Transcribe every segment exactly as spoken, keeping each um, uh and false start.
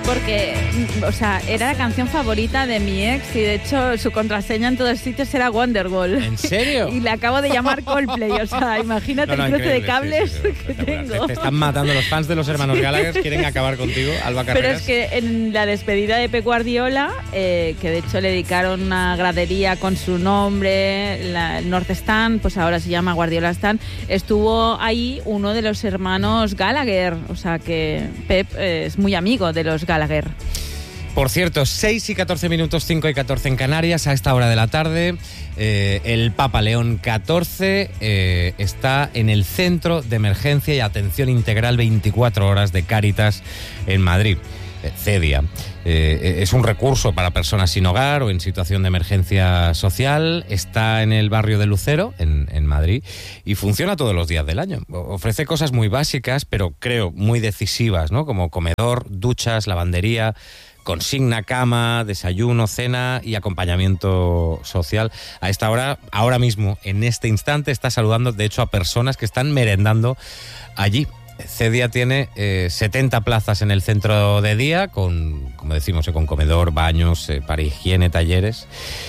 porque, o sea, era la canción favorita de mi ex y de hecho su contraseña en todos sitios era Wonderwall. ¿En serio? Y le acabo de llamar Coldplay, o sea, imagínate no, no, el cruce de cables sí, sí, sí, que tengo. Te están matando los fans de los hermanos Gallagher, quieren acabar contigo, Alba Carreras. Pero es que en la despedida de Pep Guardiola, eh, que de hecho le dedicaron una gradería con su nombre, la, el North Stand, pues ahora se llama Guardiola Stand, estuvo ahí uno de los hermanos Gallagher, o sea que Pep eh, es muy amigo de los Gallagher. Por cierto, seis y catorce minutos, cinco y catorce en Canarias, a esta hora de la tarde, eh, el Papa León catorce eh, está en el Centro de Emergencia y Atención Integral veinticuatro horas de Cáritas en Madrid, eh, CEDIA. Eh, es un recurso para personas sin hogar o en situación de emergencia social. Está en el barrio de Lucero, en, en Madrid, y funciona todos los días del año. Ofrece cosas muy básicas, pero creo muy decisivas, ¿no? Como comedor, duchas, lavandería, consigna, cama, desayuno, cena y acompañamiento social. A esta hora, ahora mismo, en este instante, está saludando, de hecho, a personas que están merendando allí. CEDIA tiene eh, setenta plazas en el centro de día, con, como decimos, eh, con comedor, baños, eh, para higiene, talleres.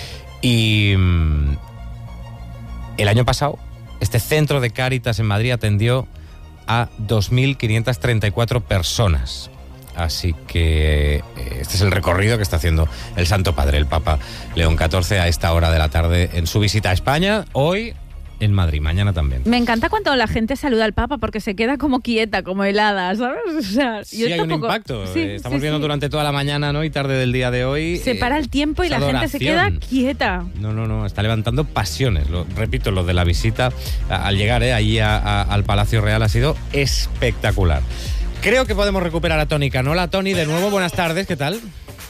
Y mm, el año pasado, este centro de Cáritas en Madrid atendió a dos mil quinientas treinta y cuatro personas. Así que eh, este es el recorrido que está haciendo el Santo Padre, el Papa León catorce, a esta hora de la tarde en su visita a España, hoy en Madrid, mañana también. Me encanta cuando la gente saluda al Papa porque se queda como quieta, como helada, ¿sabes? O sea, sí, yo hay tampoco... un impacto. Sí, eh, Estamos sí, viendo sí. durante toda la mañana, ¿no? Y tarde del día de hoy. Se eh, para el tiempo y la adoración. gente se queda quieta. No, no, no, está levantando pasiones. Lo, repito, lo de la visita a, al llegar eh, allí a, a, al Palacio Real ha sido espectacular. Creo que podemos recuperar a Tony Canola. Tony, de nuevo, buenas tardes, ¿qué tal?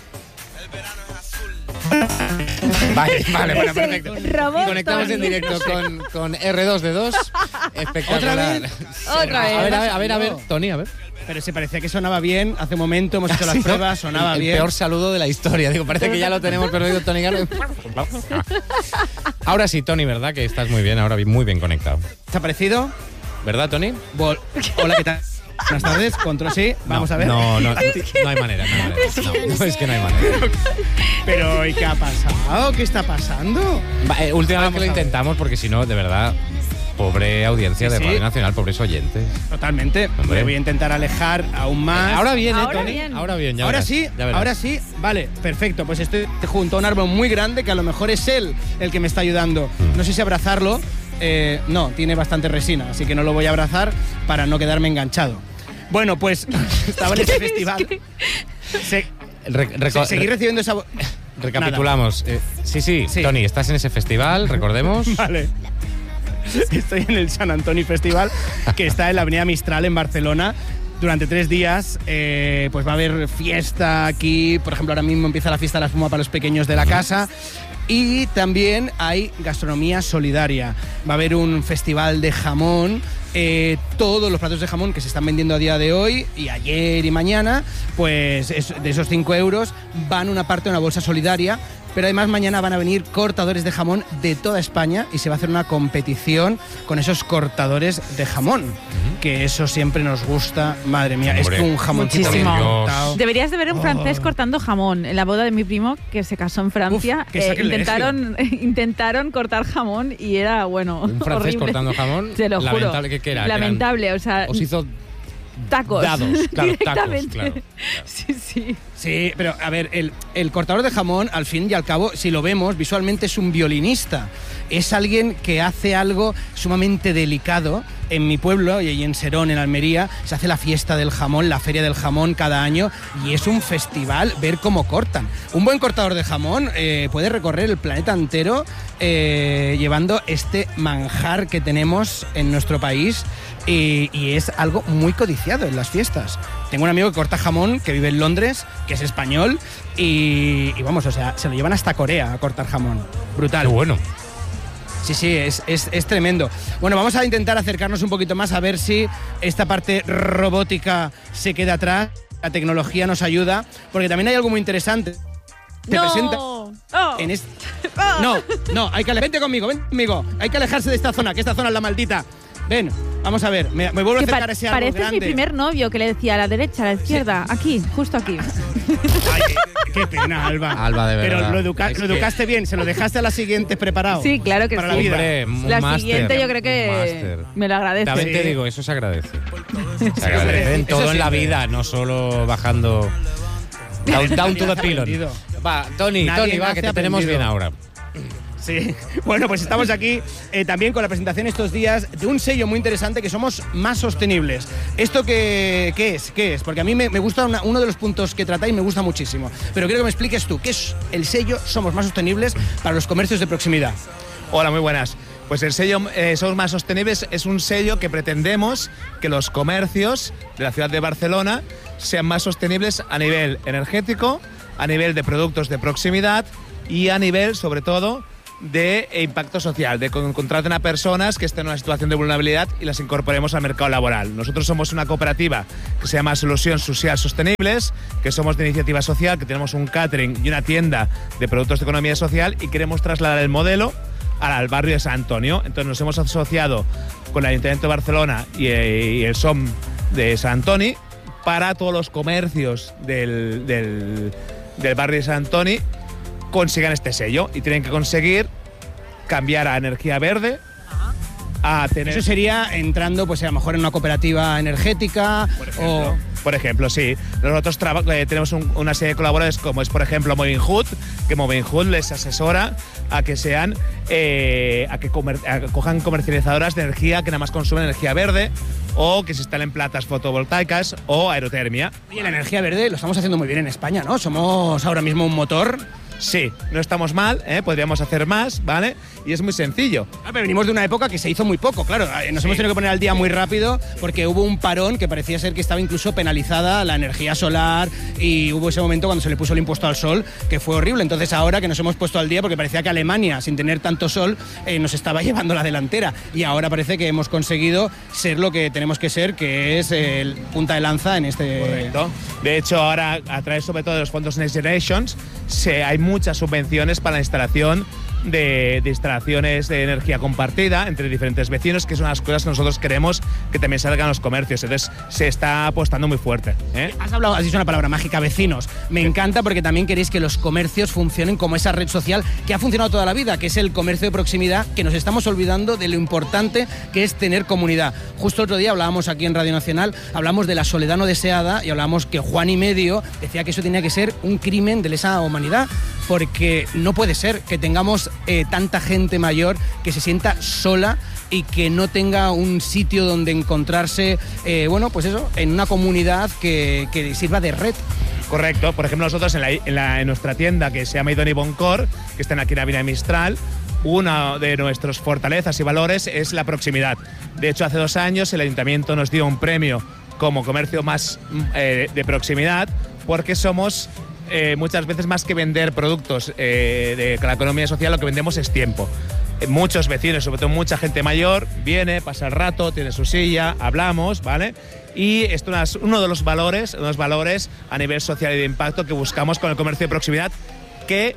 Vale, vale, bueno, perfecto. Robot, y conectamos Tony. en directo con, con erre dos de dos. Espectacular. ¿Otra vez? Otra vez. A ver, a ver, a ver, a ver, Tony, a ver. Pero se parecía que sonaba bien. Hace un momento hemos hecho las Sí, pruebas, sonaba el, el bien. peor saludo de la historia. Digo, parece que ya lo tenemos perdido, Tony Canola. Ahora sí, Tony, ¿verdad? Que estás muy bien, ahora muy bien conectado. ¿Te ha parecido? ¿Verdad, Tony? Vol- Hola, ¿qué tal? Buenas tardes, control sí, vamos no, a ver. No, no, no hay manera, no hay manera. No, no, es que no hay manera. Pero, ¿y qué ha pasado? ¿Qué está pasando? Va, eh, última vez Vamos que lo a ver. intentamos, porque si no, de verdad, pobre audiencia Sí, de sí. Radio Nacional, pobres oyentes. Totalmente. Hombre. Me voy a intentar alejar aún más. Ahora bien, ¿eh, Ahora Tony? bien. Ahora bien, ya Ahora verás, sí, ya verás. ahora sí. Vale, perfecto. Pues estoy junto a un árbol muy grande que a lo mejor es él el que me está ayudando. Mm. No sé si abrazarlo. Eh, no, tiene bastante resina, así que no lo voy a abrazar para no quedarme enganchado. Bueno, pues estaba en ese festival. Se, Re- reco- se- seguí recibiendo esa... Recapitulamos. Eh, sí, sí, Sí. Tony, estás en ese festival, recordemos. Vale. Estoy en el San Antoni Festival, que está en la Avenida Mistral, en Barcelona. Durante tres días, eh, pues va a haber fiesta aquí. Por ejemplo, ahora mismo empieza la fiesta de la espuma para los pequeños de la casa. Y también hay gastronomía solidaria. Va a haber un festival de jamón. Eh, todos los platos de jamón que se están vendiendo a día de hoy y ayer y mañana, pues es, de esos cinco euros van una parte a una bolsa solidaria. Pero además mañana van a venir cortadores de jamón de toda España y se va a hacer una competición con esos cortadores de jamón, que eso siempre nos gusta. Madre mía, Hombre, es que un jamoncito bien muchísimo. cortado. Deberías de ver un Oh. francés cortando jamón. En la boda de mi primo, que se casó en Francia, Uf, qué eh, sacrilegio. intentaron, intentaron cortar jamón y era, bueno, Un francés horrible. cortando jamón. Te lo juro. Lamentable, ¿qué, qué era? Lamentable, o sea, Os hizo tacos. dados, claro, tacos, directamente. claro. Sí, sí. Sí, pero a ver, el, el cortador de jamón, al fin y al cabo, si lo vemos, visualmente es un violinista. Es alguien que hace algo sumamente delicado. En mi pueblo, y ahí en Serón, en Almería, se hace la fiesta del jamón, la feria del jamón cada año, y es un festival ver cómo cortan. Un buen cortador de jamón eh, puede recorrer el planeta entero eh, llevando este manjar que tenemos en nuestro país, y, y es algo muy codiciado en las fiestas. Tengo un amigo que corta jamón, que vive en Londres, que es español, y, y vamos, o sea, se lo llevan hasta Corea a cortar jamón. Brutal. Qué bueno. Sí, sí, es, es, es tremendo. Bueno, vamos a intentar acercarnos un poquito más a ver si esta parte robótica se queda atrás. La tecnología nos ayuda, porque también hay algo muy interesante. Te no. presenta Oh. en este... No, no, hay que ale- vente conmigo, vente conmigo. Hay que alejarse de esta zona, que esta zona es la maldita. Ven, vamos a ver, me, me vuelvo a acercar a ese árbol Pareces grande. mi primer novio que le decía a la derecha, a la izquierda, sí. Aquí, justo aquí. Ay, qué pena, Alba. Alba, de verdad. Pero lo, educa es lo que... educaste bien, se lo dejaste a la siguiente preparado. Sí, claro que para sí. La, vida. Hombre, un la máster, siguiente yo creo que me lo agradece. También Sí. te digo, eso se agradece. Se agradece en todo Eso en la siempre. vida, no solo bajando down, down to the pilon. Va, Tony, Nadie Tony, va, nace que te tenemos aprendido. bien ahora. Sí, bueno, pues estamos aquí eh, también con la presentación estos días de un sello muy interesante que somos más sostenibles. ¿Esto qué, qué es? ¿Qué es? Porque a mí me, me gusta una, uno de los puntos que tratáis, me gusta muchísimo. Pero quiero que me expliques tú, ¿qué es el sello Somos Más Sostenibles para los comercios de proximidad? Hola, muy buenas. Pues el sello eh, Somos Más Sostenibles es un sello que pretendemos que los comercios de la ciudad de Barcelona sean más sostenibles a nivel energético, a nivel de productos de proximidad y a nivel, sobre todo, de impacto social, de que contraten a personas que estén en una situación de vulnerabilidad y las incorporemos al mercado laboral. Nosotros somos una cooperativa que se llama Solucions Socials Sostenibles, que somos de iniciativa social, que tenemos un catering y una tienda de productos de economía social y queremos trasladar el modelo al barrio de San Antonio. Entonces nos hemos asociado con el Ayuntamiento de Barcelona y, y el S O M de San Antonio para todos los comercios del, del, del barrio de San Antonio consigan este sello y tienen que conseguir cambiar a energía verde, a tener... Eso sería entrando, pues a lo mejor en una cooperativa energética Por ejemplo, o... por ejemplo, sí. Nosotros eh, tenemos un, una serie de colaboradores como es, por ejemplo, Movinghood, que Movinghood les asesora a que sean, eh, a que comer, a que cojan comercializadoras de energía que nada más consumen energía verde o que se instalen plantas fotovoltaicas o aerotermia. Oye, la energía verde lo estamos haciendo muy bien en España, ¿no? Somos ahora mismo un motor... Sí, no estamos mal, ¿eh? Podríamos hacer más, ¿vale? Y es muy sencillo. Ah, pero venimos de una época que se hizo muy poco, claro. Nos Sí. hemos tenido que poner al día muy rápido porque hubo un parón que parecía ser que estaba incluso penalizada la energía solar y hubo ese momento cuando se le puso el impuesto al sol que fue horrible. Entonces ahora que nos hemos puesto al día porque parecía que Alemania, sin tener tanto sol, eh, nos estaba llevando la delantera y ahora parece que hemos conseguido ser lo que tenemos que ser, que es el punta de lanza en este... Correcto. De hecho, ahora, a través sobre todo de los fondos Next Generations, se, hay muchas subvenciones para la instalación de, de instalaciones de energía compartida entre diferentes vecinos, que es una de las cosas que nosotros queremos que también salgan los comercios. Entonces, se está apostando muy fuerte, ¿eh? Has hablado, has dicho una palabra mágica, vecinos. Me encanta porque también queréis que los comercios funcionen como esa red social que ha funcionado toda la vida, que es el comercio de proximidad, que nos estamos olvidando de lo importante que es tener comunidad. Justo otro día hablábamos aquí en Radio Nacional, hablamos de la soledad no deseada y hablábamos que Juan y Medio decía que eso tenía que ser un crimen de lesa humanidad, porque no puede ser que tengamos eh, tanta gente mayor que se sienta sola y que no tenga un sitio donde encontrarse, eh, bueno, pues eso, en una comunidad que, que sirva de red. Correcto. Por ejemplo, nosotros en, la, en, la, en nuestra tienda que se llama Idoni Boncor, que está aquí en Avenida Mistral, una de nuestras fortalezas y valores es la proximidad. De hecho, hace dos años el Ayuntamiento nos dio un premio como comercio más eh, de proximidad porque somos... Eh, muchas veces más que vender productos eh, de la economía social, lo que vendemos es tiempo. Eh, muchos vecinos, sobre todo mucha gente mayor, viene, pasa el rato, tiene su silla, hablamos, ¿vale? Y esto es uno de los valores, unos valores a nivel social y de impacto que buscamos con el comercio de proximidad, que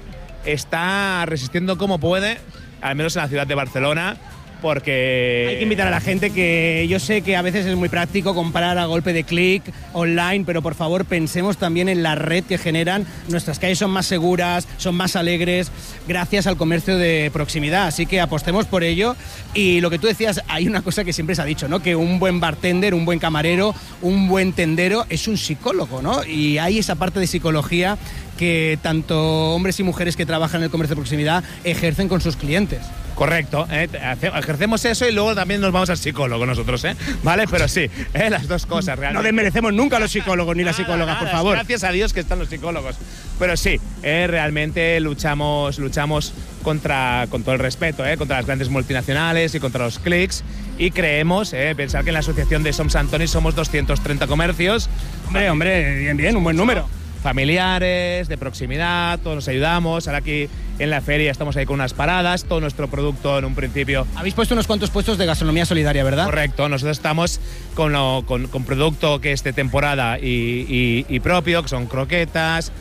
está resistiendo como puede, al menos en la ciudad de Barcelona, porque... Hay que invitar a la gente, que yo sé que a veces es muy práctico comprar a golpe de clic online, pero por favor pensemos también en la red que generan. Nuestras calles son más seguras, son más alegres, gracias al comercio de proximidad, así que apostemos por ello. Y lo que tú decías, hay una cosa que siempre se ha dicho, ¿no? Que un buen bartender, un buen camarero, un buen tendero es un psicólogo, ¿no? Y hay esa parte de psicología que tanto hombres y mujeres que trabajan en el comercio de proximidad ejercen con sus clientes. Correcto, ¿eh? Ejercemos eso y luego también nos vamos al psicólogo nosotros, ¿eh? ¿Vale? Pero sí, ¿eh? Las dos cosas realmente. No desmerecemos nunca a los psicólogos ni las psicólogas, por favor. Gracias a Dios que están los psicólogos. Pero sí, ¿eh? Realmente luchamos, luchamos contra, con todo el respeto, ¿eh? Contra las grandes multinacionales y contra los clics. Y creemos, ¿eh? Pensar que en la asociación de Soms Antoni somos doscientos treinta comercios. Hombre, hombre, bien, bien, un buen número. Familiares, de proximidad, todos nos ayudamos. Ahora aquí en la feria estamos ahí con unas paradas, todo nuestro producto en un principio. Habéis puesto unos cuantos puestos de gastronomía solidaria, ¿verdad? Correcto, nosotros estamos con, lo, con, con producto que es de temporada y, y, y propio, que son croquetas,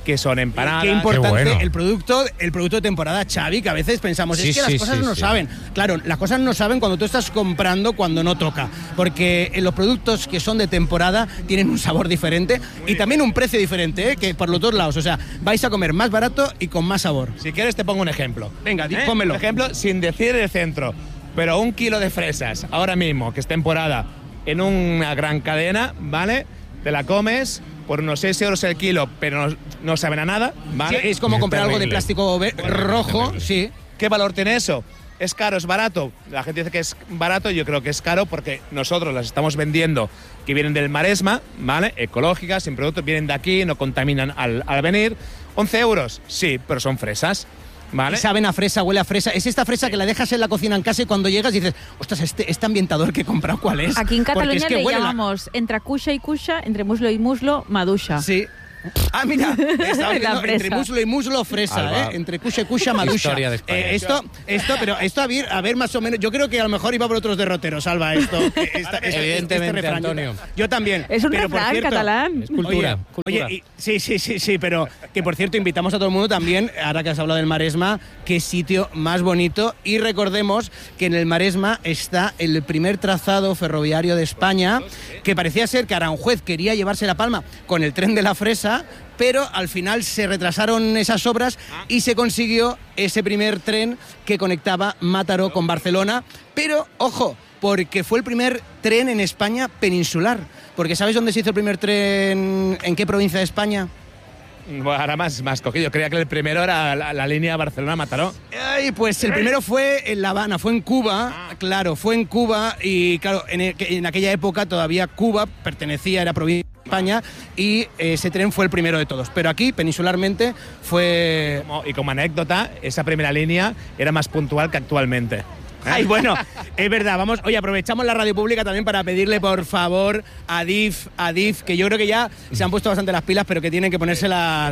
que son empanadas. Qué importante Qué bueno. el producto, el producto de temporada, Xavi, que a veces pensamos, Sí, es que sí, las cosas sí, no sí. saben. Claro, las cosas no saben cuando tú estás comprando cuando no toca, porque los productos que son de temporada tienen un sabor diferente y también un precio diferente, ¿eh? Que por los dos lados, o sea, vais a comer más barato y con más sabor. Si quieres te pongo un ejemplo. Venga, di- ¿Eh? pónmelo. Por ejemplo, sin decir el centro, pero un kilo de fresas, ahora mismo, que es temporada, en una gran cadena, ¿vale? Te la comes por unos seis euros el kilo, pero no, no saben a nada, ¿vale? Sí, es como Es comprar algo de terrible. plástico ve- rojo, terrible. sí. ¿Qué valor tiene eso? ¿Es caro, es barato? La gente dice que es barato, yo creo que es caro porque nosotros las estamos vendiendo que vienen del Maresma, ¿vale? Ecológicas, sin productos, vienen de aquí, no contaminan al, al venir. ¿once euros? Sí, pero son fresas, ¿vale? Y saben a fresa, huele a fresa. Es esta fresa que la dejas en la cocina en casa y cuando llegas dices, ostras, este, este ambientador que he comprado, ¿cuál es? Aquí en Porque Cataluña es que le huele la- llamamos entre cuxa y cuxa, entre muslo y muslo, maduxa. Sí. Ah, mira, estaba La viendo fresa. entre muslo y muslo fresa, Alba. ¿eh? Entre cuxa y cuxa, maduxa. Historia de España. Eh, esto, esto, pero esto a ver, a ver más o menos, yo creo que a lo mejor iba por otros derroteros, Alba, esto. eh, esta- este- Evidentemente, refrán. Yo- Antonio. Yo también. Es un pero por refrán cierto- catalán. Es cultura. Oye, cultura. oye, y- sí, sí, sí, sí, pero que por cierto invitamos a todo el mundo también, ahora que has hablado del Maresma, qué sitio más bonito. Y recordemos que en el Maresma está el primer trazado ferroviario de España, que parecía ser que Aranjuez quería llevarse la palma con el tren de la fresa, pero al final se retrasaron esas obras y se consiguió ese primer tren que conectaba Mataró con Barcelona. Pero, ojo, porque fue el primer tren en España peninsular. Porque ¿sabes dónde se hizo el primer tren? ¿En qué provincia de España? Bueno, ahora más, más cogido. Creía que el primero era la, la línea Barcelona-Mataró. Ay, pues el primero fue en La Habana, fue en Cuba, claro, fue en Cuba y claro, en, e- en aquella época todavía Cuba pertenecía, era provincia de España y ese tren fue el primero de todos. Pero aquí, peninsularmente, fue... Como- y como anécdota, esa primera línea era más puntual que actualmente. Ay, bueno, es verdad, vamos, oye, aprovechamos la radio pública también para pedirle por favor a D I F, a D I F, que yo creo que ya se han puesto bastante las pilas, pero que tienen que ponérselas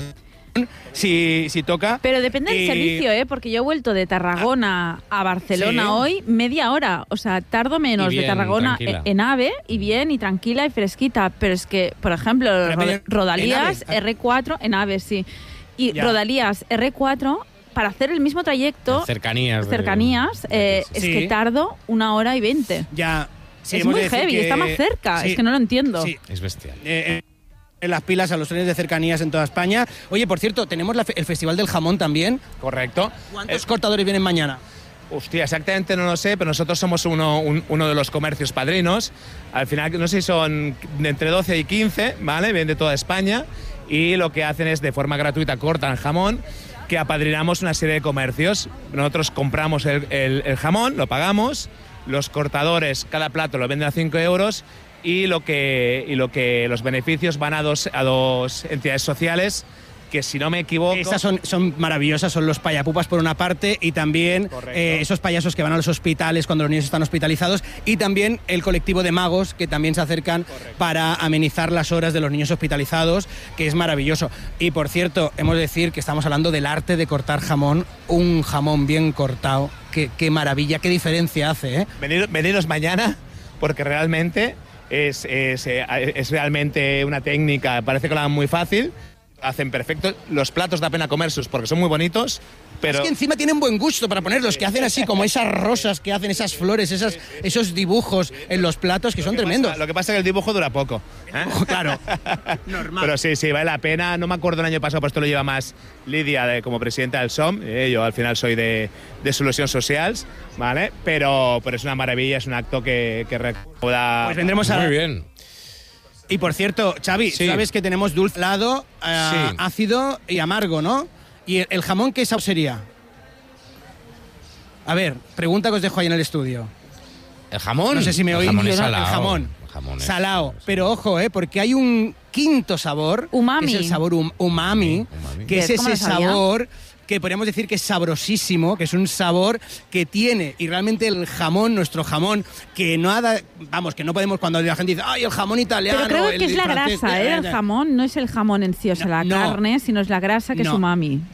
si, si toca. Pero depende del Y- servicio, ¿eh? Porque yo he vuelto de Tarragona a Barcelona Sí. hoy media hora. O sea, tardo menos Y bien, de Tarragona tranquila. en AVE y bien, y tranquila y fresquita. Pero es que, por ejemplo, Pero, Ro- pero, Rodalías en AVE. R cuatro, en AVE, sí. Y Ya. Rodalías R cuatro, para hacer el mismo trayecto, Cercanías. de- cercanías, eh, es Sí. que tardo una hora y veinte. Ya... sí, es hemos muy de decir heavy, que- está más cerca. sí, Es que no lo entiendo. sí, Es bestial. eh, eh, en las pilas a los trenes de cercanías en toda España. Oye, por cierto, tenemos la fe- el Festival del Jamón también. ¿Correcto? ¿Cuántos Eh, cortadores vienen mañana? Hostia, exactamente no lo sé, pero nosotros somos uno, un- uno de los comercios padrinos. Al final, no sé si son de entre doce y quince, ¿vale? Vienen de toda España y lo que hacen es de forma gratuita cortan jamón, que apadrinamos una serie de comercios. Nosotros compramos el, el- el jamón, lo pagamos, los cortadores, cada plato lo venden a cinco euros y lo que, y lo que los beneficios van a dos, a dos entidades sociales que, si no me equivoco... Estas son, son maravillosas, son los payapupas por una parte y también Correcto. eh, esos payasos que van a los hospitales cuando los niños están hospitalizados y también el colectivo de magos que también se acercan para amenizar las horas de los niños hospitalizados, que es maravilloso. Y por cierto, hemos de decir que estamos hablando del arte de cortar jamón, un jamón bien cortado, qué, qué maravilla, qué diferencia hace, ¿eh? Venid, veniros mañana porque realmente es, es, eh, es realmente una técnica, parece que lo hagan muy fácil, hacen perfecto, los platos da pena comerlos porque son muy bonitos, pero... Es que encima tienen buen gusto para ponerlos, que hacen así como esas rosas, que hacen esas flores, esas, esos dibujos en los platos que son Lo que tremendos. pasa- lo que pasa es que el dibujo dura poco. ¿eh? Claro, normal. Pero sí, sí, vale la pena. No me acuerdo el año pasado, pues esto lo lleva más Lidia de, como presidenta del S O M. eh, yo al final soy de, de Solucions Socials, ¿vale? Pero, pero es una maravilla, es un acto que, que recauda... Pues vendremos a... Muy bien. Y por cierto, Xavi, Sí. sabes que tenemos dulce, helado, eh, Sí. ácido y amargo, ¿no? ¿Y el, el jamón qué sabor sería? A ver, pregunta que os dejo ahí en el estudio. ¿El jamón? No sé si me El oís. jamón es Yo no- salado. El jamón. El jamón es- Salao. Pero ojo, eh, porque hay un quinto sabor. Umami. Que es el sabor um- umami. Umami. Que es ¿Cómo lo ese sabía? sabor que podríamos decir que es sabrosísimo, que es un sabor que tiene, y realmente el jamón, nuestro jamón, que no ha da- vamos, que no podemos cuando la gente dice, ay, el jamón italiano. Pero creo el que es la francés", grasa, ¿eh? El jamón no es el jamón en sí, o sea, No, la no. carne, sino es la grasa que No. es umami.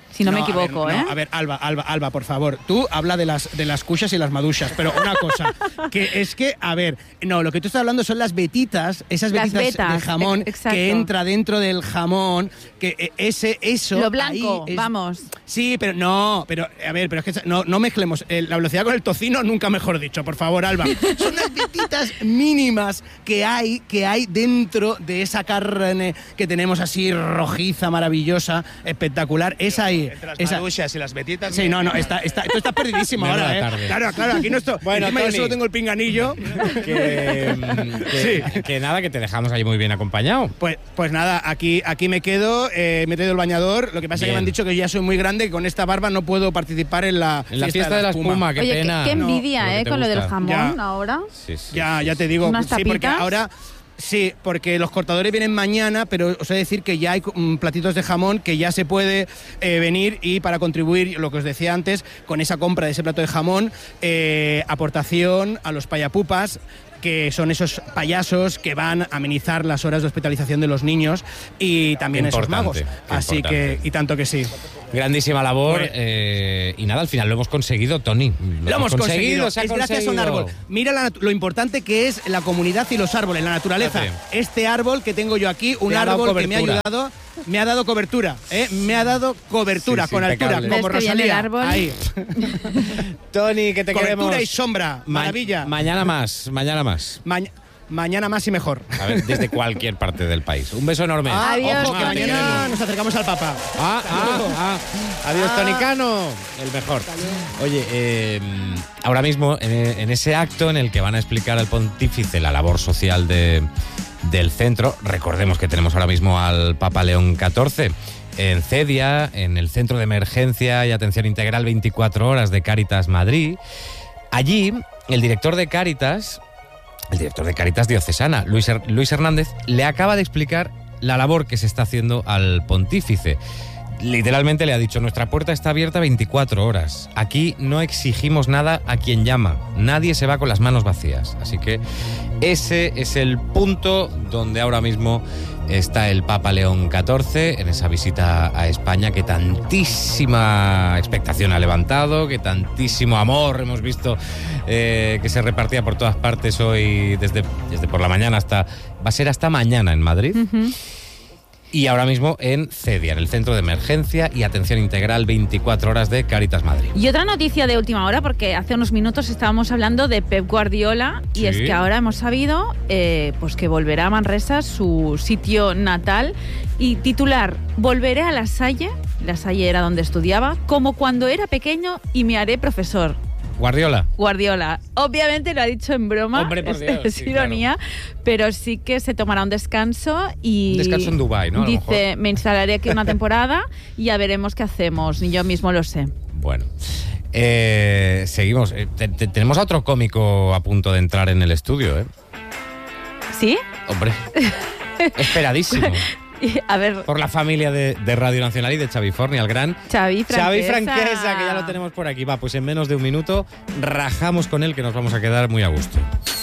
si no, No, me a ver, equivoco, no, ¿eh? A ver, Alba, Alba, Alba, por favor. Tú habla de las, de las cuchas y las maduchas, pero una cosa, que es que, a ver, no, lo que tú estás hablando son las vetitas, esas Las vetitas vetas, de jamón e- exacto. que entra dentro del jamón, que eh, ese, eso... Lo blanco, ahí es- vamos. Sí, pero no, pero a ver, pero es que no, no mezclemos eh, la velocidad con el tocino, nunca mejor dicho, por favor, Alba. Son las vetitas mínimas que hay, que hay dentro de esa carne que tenemos así rojiza, maravillosa, espectacular. Esa ahí. Entre las Esa. maduchas y las vetitas. Sí, no, no, está, está, tú estás perdidísimo Menuda ahora, ¿eh? tarde. Claro, claro, aquí no estoy. Bueno, Encima yo Tony. solo tengo el pinganillo. Que, mm, que- Sí. que nada, que te dejamos ahí muy bien acompañado. Pues, pues nada, aquí, aquí me quedo, eh, me he traído el bañador. Lo que pasa es que Bien. me han dicho que ya soy muy grande y con esta barba no puedo participar en la, En la fiesta de la espuma, qué Oye, qué, pena. qué No, envidia, lo que ¿eh? te Con lo del gusta. jamón Ya. ahora. Sí, sí, Ya, sí, ya sí. te digo. ¿Unas Sí, porque tapitas? ahora... Sí, porque los cortadores vienen mañana, pero os he de decir que ya hay mm, platitos de jamón que ya se puede eh, venir y para contribuir, lo que os decía antes, con esa compra de ese plato de jamón, eh, aportación a los payapupas, que son esos payasos que van a amenizar las horas de hospitalización de los niños y también esos Importante, magos. qué Así importante. que, y tanto que sí. Grandísima labor. Pues- eh, y nada, al final lo hemos conseguido, Tony. Lo hemos conseguido, se ha es gracias a un conseguido. árbol. Mira la natu- lo importante que es la comunidad y los árboles, la naturaleza. Fíjate. Este árbol que tengo yo aquí, un Te ha dado árbol que me ha cobertura. ayudado, me ha dado cobertura, ¿eh? Me ha dado cobertura Sí, sí, con altura, impecable. como ¿Ves que viene el Rosalía. árbol? Ahí. Tony, que te queremos. Cobertura y sombra, Ma- maravilla. mañana más, mañana más. Maña- mañana más y mejor. A ver, desde cualquier parte del país. Un beso enorme. Ah, Adiós, ojo, que Tony. mañana nos acercamos al Papa. Ah, ah, ah. Adiós, Ah. Tonicano. El mejor. Oye, eh, ahora mismo, en, en ese acto en el que van a explicar al pontífice la labor social de, del centro, recordemos que tenemos ahora mismo al Papa León catorce en Cedia, en el Centro de Emergencia y Atención Integral veinticuatro horas de Cáritas Madrid. Allí, el director de Cáritas, el director de Cáritas Diocesana, Luis, Her- Luis Hernández, le acaba de explicar la labor que se está haciendo al pontífice. Literalmente le ha dicho, nuestra puerta está abierta veinticuatro horas. Aquí no exigimos nada a quien llama. Nadie se va con las manos vacías. Así que ese es el punto donde ahora mismo está el Papa León catorce en esa visita a España que tantísima expectación ha levantado, que tantísimo amor hemos visto eh, que se repartía por todas partes hoy, desde, desde por la mañana hasta... Va a ser hasta mañana en Madrid. Ujú. Y ahora mismo en Cedia, en el Centro de Emergencia y Atención Integral veinticuatro horas de Cáritas Madrid. Y otra noticia de última hora, porque hace unos minutos estábamos hablando de Pep Guardiola y Sí. es que ahora hemos sabido eh, pues que volverá a Manresa, su sitio natal, y titular, volveré a La Salle, La Salle era donde estudiaba, como cuando era pequeño y me haré profesor. Guardiola. Guardiola. Obviamente lo ha dicho en broma, Hombre, por es, Dios, es sí, ironía, pero sí que se tomará un descanso y... Un descanso en Dubái, ¿no? A lo Dice, mejor. me instalaré aquí una temporada y ya veremos qué hacemos, ni yo mismo lo sé. Bueno, eh, seguimos. Eh, te- te- tenemos a otro cómico a punto de entrar en el estudio, ¿eh? ¿Sí? Hombre, esperadísimo. Y, a ver, Por la familia de, de Radio Nacional y de Xavi Forni, al gran Xavi Franquesa. Xavi Franquesa, que ya lo tenemos por aquí. Va, pues en menos de un minuto rajamos con él, que nos vamos a quedar muy a gusto.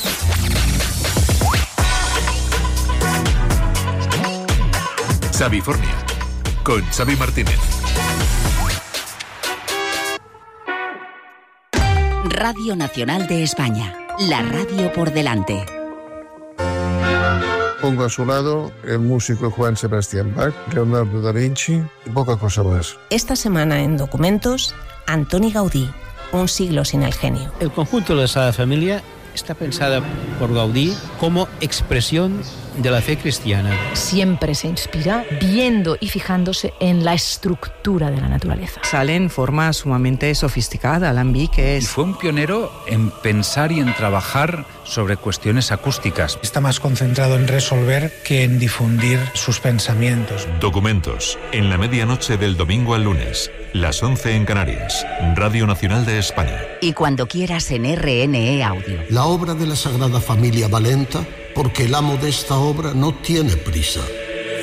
Xavi Fornia, con Xavi Martínez. Radio Nacional de España, la radio por delante. Pongo a su lado el músico Juan Sebastián Bach, Leonardo da Vinci y poca cosa más. Esta semana en Documentos, Antoni Gaudí, un siglo sin el genio. El conjunto de la Sagrada Familia está pensada por Gaudí como expresión de la fe cristiana. Siempre se inspira viendo y fijándose en la estructura de la naturaleza. Sale en forma sumamente sofisticada. Alambic Y es... fue un pionero en pensar y en trabajar sobre cuestiones acústicas. Está más concentrado en resolver que en difundir sus pensamientos. Documentos, en la medianoche del domingo al lunes, las once en Canarias, Radio Nacional de España. Y cuando quieras en R N E Audio. La obra de la Sagrada Familia va lenta porque el amo de esta obra no tiene prisa.